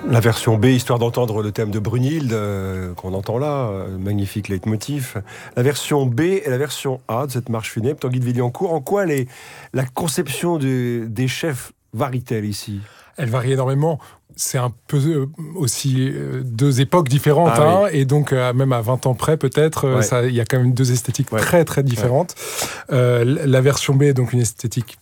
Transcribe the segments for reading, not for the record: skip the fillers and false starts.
La version B, histoire d'entendre le thème de Brunhilde, qu'on entend là, magnifique leitmotiv. La version B et la version A de cette marche funèbre, Tanguy de Villancourt, en quoi la conception des chefs varie-t-elle ici ? Elle varie énormément. C'est un peu aussi deux époques différentes, oui. Et donc même à 20 ans près peut-être, il y a quand même deux esthétiques très très différentes. La version B est donc une esthétique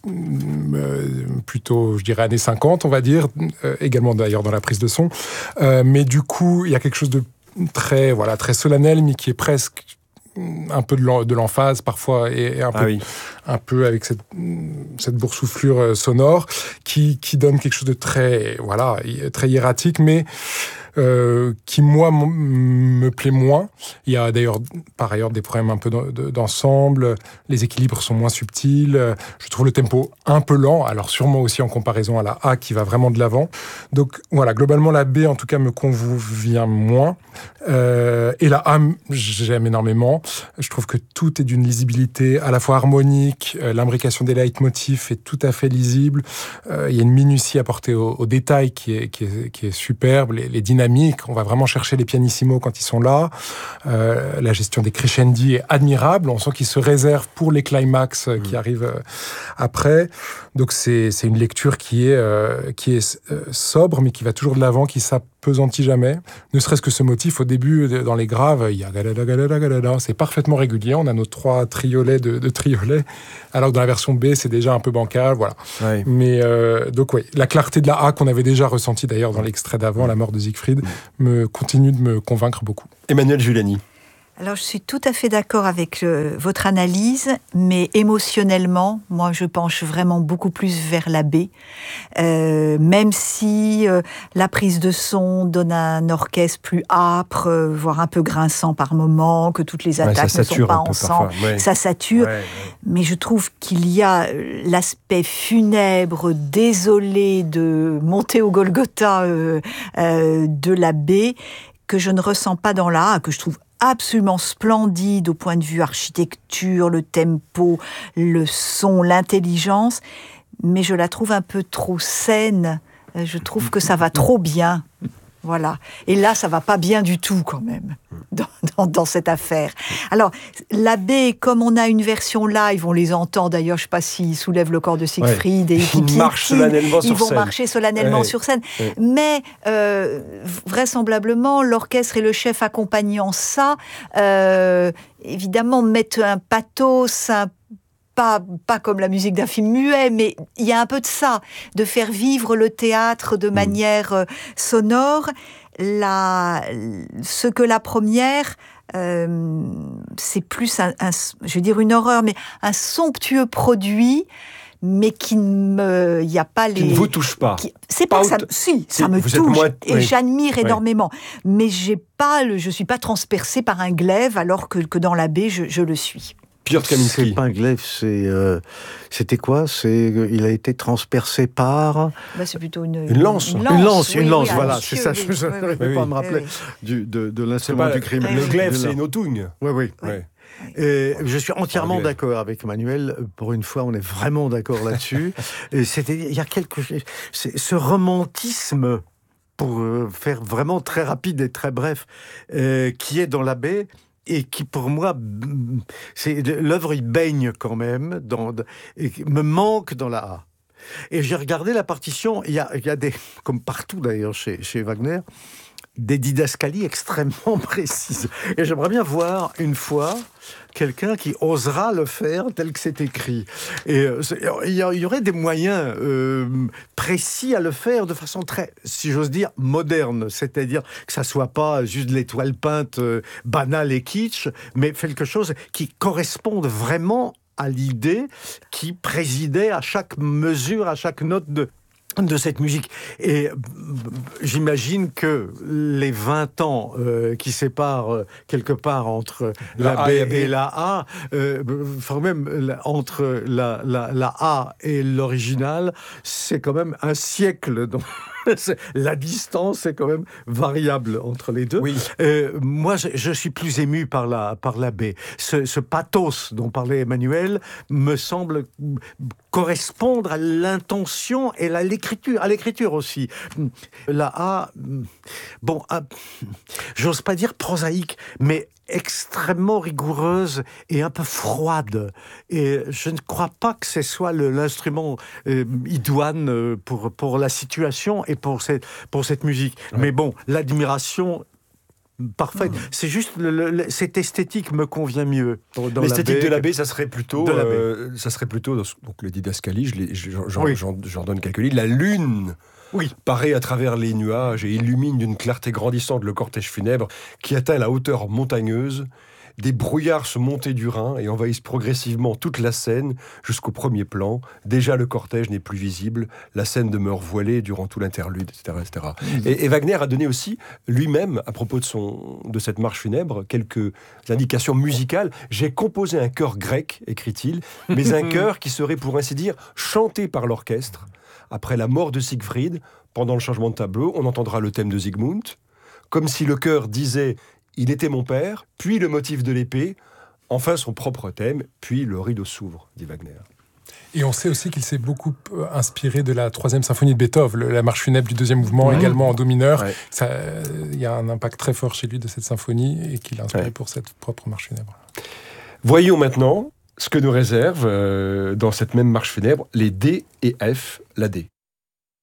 plutôt, je dirais, années 50, on va dire, également d'ailleurs dans la prise de son. Mais du coup, il y a quelque chose de très solennel, mais qui est presque un peu de l'emphase parfois et un peu avec cette boursouflure sonore qui donne quelque chose de très hiératique, mais qui moi me plaît moins. Il y a d'ailleurs par ailleurs des problèmes un peu d'ensemble, les équilibres sont moins subtils, je trouve le tempo un peu lent, alors sûrement aussi en comparaison à la A qui va vraiment de l'avant. Donc voilà, globalement la B en tout cas me convient moins, et la A j'aime énormément. Je trouve que tout est d'une lisibilité à la fois harmonique, l'imbrication des leitmotifs est tout à fait lisible, il y a une minutie apportée au détail qui est superbe, les dynamiques, on va vraiment chercher les pianissimos quand ils sont là, la gestion des crescendi est admirable, on sent qu'ils se réservent pour les climax qui arrivent après, donc c'est une lecture qui est sobre mais qui va toujours de l'avant, qui s'appesantit jamais, ne serait-ce que ce motif au début dans les graves, il y a galada, galada, galada, c'est parfaitement régulier, on a nos 3 triolets de triolets, alors que dans la version B c'est déjà un peu bancal, voilà. Ouais. Mais donc la clarté de la A qu'on avait déjà ressentie d'ailleurs dans l'extrait d'avant, La mort de Siegfried, continue de me convaincre beaucoup. Emmanuelle Giuliani. Alors, je suis tout à fait d'accord avec votre analyse, mais émotionnellement, moi, je penche vraiment beaucoup plus vers la B. Même si la prise de son donne un orchestre plus âpre, voire un peu grinçant par moments, que toutes les attaques ne sont pas ensemble, ça sature. Mais je trouve qu'il y a l'aspect funèbre, désolé de monter au Golgotha de la B, que je ne ressens pas dans la A, que je trouve absolument splendide au point de vue architecture, le tempo, le son, l'intelligence, mais je la trouve un peu trop saine. Je trouve que ça va trop bien. Voilà. Et là, ça va pas bien du tout, quand même, dans cette affaire. Alors, la B, comme on a une version live, on les entend, d'ailleurs, je sais pas s'ils soulèvent le corps de Siegfried, et ils marchent solennellement sur scène. Ils vont marcher solennellement sur scène. Mais, vraisemblablement, l'orchestre et le chef accompagnant ça, évidemment, mettent un pathos, pas comme la musique d'un film muet, mais il y a un peu de ça, de faire vivre le théâtre de manière sonore. Ce que la première, c'est plus je vais dire une horreur, mais un somptueux produit, mais qui ne vous touche pas. C'est pas que ça. Si, ça me touche et j'admire énormément. Mais je suis pas transpercée par un glaive, alors que dans la B, je le suis. C'est pas un glaive, c'était quoi ? Il a été transpercé par... c'est plutôt une lance. Une lance, voilà, c'est ça. Je n'arrivais pas à me rappeler de l'instrument du crime. Le glaive, c'est une autungue. Oui. Et je suis entièrement d'accord avec Emmanuel. Pour une fois, on est vraiment d'accord là-dessus. Il y a quelque chose... Ce romantisme, pour faire vraiment très rapide et très bref, qui est dans la baie, et qui, pour moi, l'œuvre, il baigne quand même, et me manque dans la A. Et j'ai regardé la partition, il y a des, comme partout d'ailleurs chez Wagner, des didascalies extrêmement précises. Et j'aimerais bien voir une fois quelqu'un qui osera le faire tel que c'est écrit. Et il y aurait des moyens précis à le faire de façon très, si j'ose dire, moderne. C'est-à-dire que ça soit pas juste l'étoile peinte banale et kitsch, mais quelque chose qui corresponde vraiment à l'idée qui présidait à chaque mesure, à chaque note de cette musique. Et j'imagine que les 20 ans qui séparent quelque part entre la B et la A, enfin même entre la A et l'original, c'est quand même un siècle. Donc La distance est quand même variable entre les deux. Oui. Moi, je suis plus ému par la B. Ce pathos dont parlait Emmanuel me semble correspondre à l'intention et à l'écriture aussi. La A, bon, j'ose pas dire prosaïque, mais extrêmement rigoureuse et un peu froide. Et je ne crois pas que ce soit l'instrument idoine pour la situation et pour cette musique. Ouais. Mais bon, l'admiration parfaite. C'est juste cette esthétique me convient mieux. L'esthétique de la baie, ça serait plutôt donc le didascalie. J'en donne quelques lignes. La lune. Oui, paraît à travers les nuages et illumine d'une clarté grandissante le cortège funèbre qui atteint la hauteur montagneuse. Des brouillards se montent du Rhin et envahissent progressivement toute la scène jusqu'au premier plan. Déjà, le cortège n'est plus visible. La scène demeure voilée durant tout l'interlude, etc. etc. Et Wagner a donné aussi, lui-même, à propos de cette marche funèbre, quelques indications musicales. J'ai composé un chœur grec, écrit-il, mais un chœur qui serait, pour ainsi dire, chanté par l'orchestre. Après la mort de Siegfried, pendant le changement de tableau, on entendra le thème de Siegmund, comme si le chœur disait « Il était mon père », puis le motif de l'épée, enfin son propre thème, puis le rideau s'ouvre, dit Wagner. Et on sait aussi qu'il s'est beaucoup inspiré de la 3e symphonie de Beethoven, la marche funèbre du 2e mouvement, également en do mineur. Il y a un impact très fort chez lui de cette symphonie et qu'il a inspiré pour cette propre marche funèbre. Voyons maintenant ce que nous réserve dans cette même marche funèbre les D et F, la D.